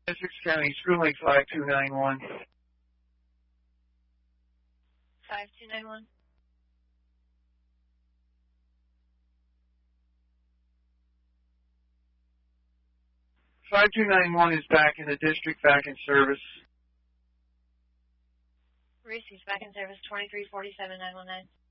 Essex County, School Link 5291. 5291. Is back in the district, back in service. Reese's back in service, 2347 919.